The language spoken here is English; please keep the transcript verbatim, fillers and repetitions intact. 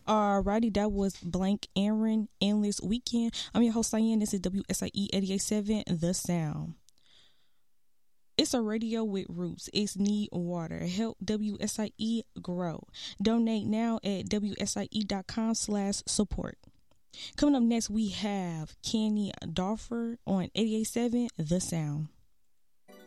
Alrighty, that was Blank Aaron, Endless Weekend. I'm your host, Cyan. This is W S I E eighty-eight point seven, The Sound. It's a radio with roots. It's need water. Help W S I E grow. Donate now at W S I E dot com slash support. Coming up next, we have Kenny Dorfer on eighty-eight point seven, The Sound.